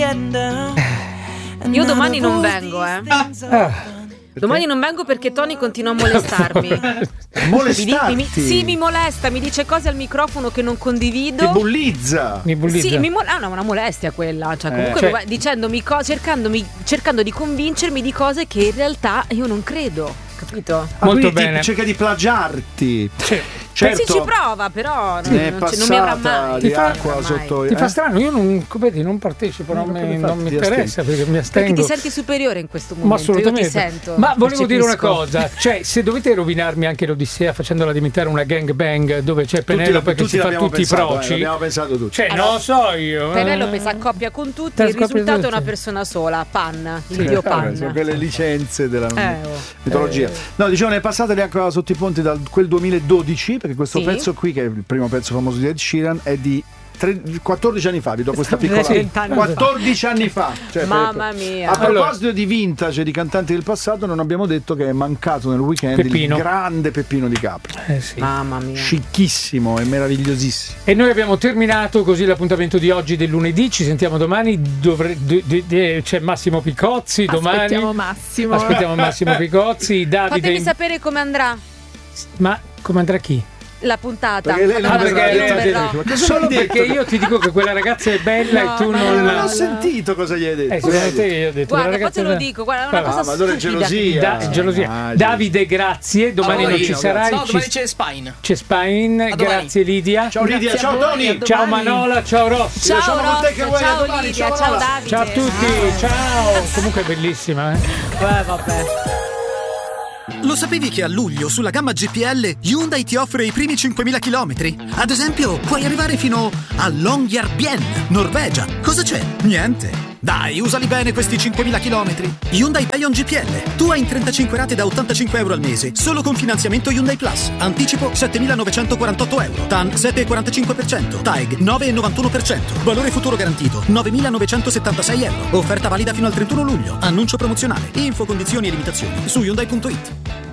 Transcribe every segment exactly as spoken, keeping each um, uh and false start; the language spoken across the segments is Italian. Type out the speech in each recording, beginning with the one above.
Io domani non vengo, eh. Ah. Domani non vengo perché Tony continua a molestarmi. Molestarti? Mi, mi, sì, mi molesta, mi dice cose al microfono che non condivido. Ti bullizza. Mi bullizza. Sì, mi mo- ah, no, una molestia quella. Cioè, comunque, Eh. Cioè- dicendomi co- cercandomi, cercando di convincermi di cose che in realtà io non credo. Capito? Ah, Molto quindi ti- bene. cerca di plagiarti. Sì. Certo. Sì, ci prova, però Sì, non, è non, ci- non mi avrà passata mai. di Ti fa- acqua mai. sotto. Ti eh? fa strano, io non, vedi, non partecipo, non, No, mi, come non mi fai? Ti interessa perché mi Perché astengo. ti senti superiore in questo Ma momento. assolutamente. Io ti sento. Ma volevo dire una percepisco. cosa, cioè se dovete rovinarmi anche l'Odissea facendola diventare una gangbang dove c'è Tutti Penelope la- che tutti si fa l'abbiamo tutti i pensato, eh, proci, l'abbiamo pensato tutti. cioè Allora, non lo so io. Penelope eh. si accoppia con tutti, Te il scoppia risultato è tutti. una persona sola, Pan, il Sì, dio vabbè, Pan. sono quelle licenze della Eh, oh. mitologia. No, dicevo, ne è passata di acqua sotto i ponti da quel duemiladodici, perché questo Sì. pezzo qui, che è il primo pezzo famoso di Ed Sheeran, è di tre- quattordici anni fa. Vi do questa piccola. Sì, vent'anni fa. quattordici anni fa. Cioè, Mamma per- mia. A Allora- proposito di vintage e di cantanti del passato, non abbiamo detto che è mancato nel weekend Peppino. il grande Peppino Di Capri. Eh, sì. Mamma mia. Scicchissimo e meravigliosissimo. E noi abbiamo terminato così l'appuntamento di oggi del lunedì, ci sentiamo domani, dovre- de- de- de- c'è Massimo Picozzi domani. Aspettiamo Massimo. Aspettiamo Massimo Picozzi, Davide. Fatemi sapere come andrà Ma come andrà chi? la puntata. Perché lei non Ah, Fatemi verrà, perché sapere, lei non ha verrò. detto, Solo hai detto? perché io ti dico che quella ragazza è bella No, e tu ma non. Non ho sentito cosa gli hai detto. Eh, secondo te io ho detto Guarda, la poi ragazza te lo è- dico, guarda, è una Vabbè. cosa Ah, ma allora è stupida. gelosia. Da- gelosia. Ah, Davide, grazie. Domani non ci Paolino, sarai. No, ci- domani c'è Spine. c'è Spine. A domani. Grazie Lidia. Ciao Lidia, Grazie a ciao voi, Tony. a domani. Ciao Manola, ciao Rossi. Ciao lasciamo con te che Ross, vuoi, a ciao domani, Lidia, ciao, ciao Manola. Davide. Ciao a tutti, ciao. Comunque è bellissima, eh. Eh, vabbè. Lo sapevi che a luglio sulla gamma G P L Hyundai ti offre i primi cinquemila chilometri? Ad esempio, puoi arrivare fino a Longyearbyen, Norvegia. Cosa c'è? Niente. Dai, usali bene questi cinquemila chilometri. Hyundai Pay G P L. Tu hai in trentacinque rate da ottantacinque euro al mese, solo con finanziamento Hyundai Plus. Anticipo settemilanovecentoquarantotto euro. T A N sette virgola quarantacinque per cento. T A E G nove virgola novantuno per cento. Valore futuro garantito novemilanovecentosettantasei euro. Offerta valida fino al trentuno luglio. Annuncio promozionale. Info, condizioni e limitazioni su Hyundai punto it.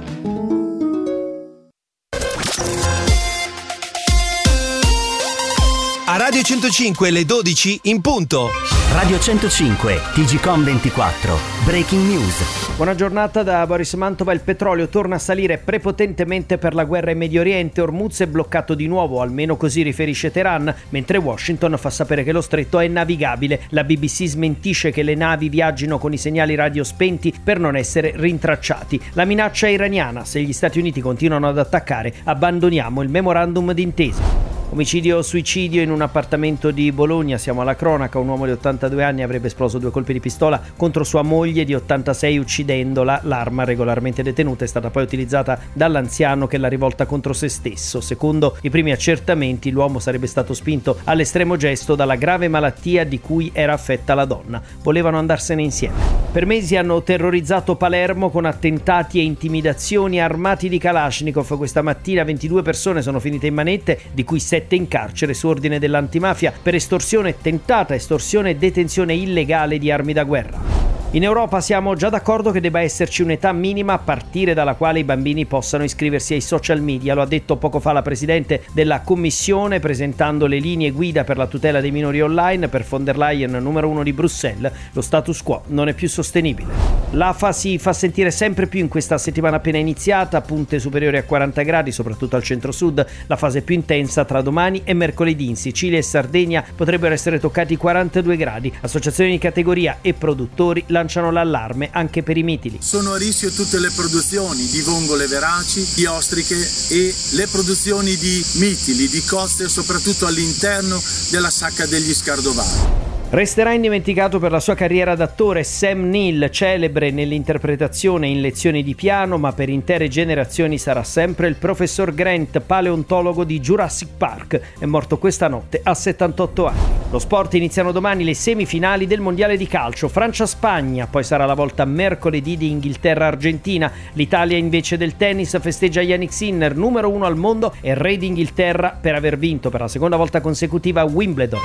A Radio centocinque le dodici in punto. Radio centocinque, T G Com ventiquattro, Breaking News. Buona giornata da Boris Mantova. Il petrolio torna a salire prepotentemente per la guerra in Medio Oriente. Hormuz è bloccato di nuovo, almeno così riferisce Teheran, mentre Washington fa sapere che lo stretto è navigabile. La B B C smentisce che le navi viaggino con i segnali radio spenti per non essere rintracciati. La minaccia iraniana: se gli Stati Uniti continuano ad attaccare, abbandoniamo il memorandum d'intesa. Omicidio o suicidio in un appartamento di Bologna. Siamo alla cronaca. Un uomo di ottantadue anni avrebbe esploso due colpi di pistola contro sua moglie di ottantasei uccidendola. L'arma, regolarmente detenuta, è stata poi utilizzata dall'anziano che l'ha rivolta contro se stesso. Secondo i primi accertamenti, l'uomo sarebbe stato spinto all'estremo gesto dalla grave malattia di cui era affetta la donna. Volevano andarsene insieme. Per mesi hanno terrorizzato Palermo con attentati e intimidazioni armati di Kalashnikov. Questa mattina ventidue persone sono finite in manette, di cui sette in carcere su ordine dell'antimafia per estorsione, tentata estorsione e detenzione illegale di armi da guerra. In Europa siamo già d'accordo che debba esserci un'età minima a partire dalla quale i bambini possano iscriversi ai social media. Lo ha detto poco fa la presidente della Commissione presentando le linee guida per la tutela dei minori online. Per von der Leyen, numero uno di Bruxelles, lo status quo non è più sostenibile. L'A F A si fa sentire sempre più in questa settimana appena iniziata, punte superiori a quaranta gradi soprattutto al centro-sud. La fase più intensa tra domani e mercoledì. In Sicilia e Sardegna potrebbero essere toccati i quarantadue gradi. Associazioni di categoria e produttori lanciano l'allarme anche per i mitili. Sono a rischio tutte le produzioni di vongole veraci, di ostriche e le produzioni di mitili, di coste, soprattutto all'interno della sacca degli Scardovari. Resterà indimenticato per la sua carriera d'attore Sam Neill, celebre nell'interpretazione in lezioni di piano, ma per intere generazioni sarà sempre il professor Grant, paleontologo di Jurassic Park. È morto questa notte a settantotto anni. Lo sport: iniziano domani le semifinali del mondiale di calcio. Francia-Spagna, poi sarà la volta mercoledì di Inghilterra-Argentina. L'Italia invece del tennis festeggia Yannick Sinner, numero uno al mondo e re d'Inghilterra per aver vinto per la seconda volta consecutiva Wimbledon.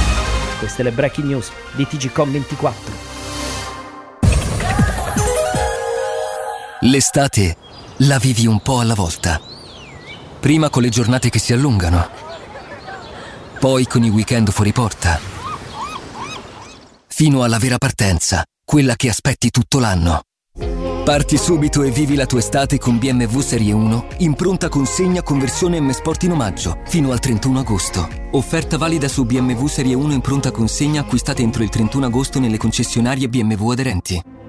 Queste le breaking news di T G Com ventiquattro. L'estate la vivi un po' alla volta. Prima con le giornate che si allungano, poi con i weekend fuori porta. fino alla vera partenza, quella che aspetti tutto l'anno. Parti subito e vivi la tua estate con B M W Serie uno in pronta consegna con versione M Sport in omaggio fino al trentuno agosto. Offerta valida su B M W Serie uno in pronta consegna acquistate entro il trentuno agosto nelle concessionarie B M W aderenti.